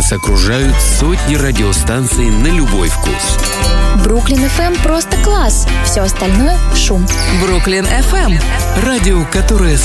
Вас окружают сотни радиостанций на любой вкус. Бруклин ФМ просто класс. Все остальное — шум. Бруклин ФМ. Радио, которое